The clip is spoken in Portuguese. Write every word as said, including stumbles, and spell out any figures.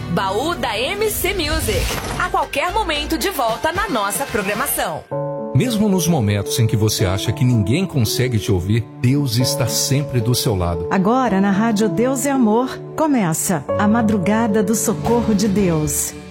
Baú da M C Music. A qualquer momento de volta na nossa programação. Mesmo nos momentos em que você acha que ninguém consegue te ouvir, Deus está sempre do seu lado. Agora na Rádio Deus é Amor, começa a Madrugada do Socorro de Deus.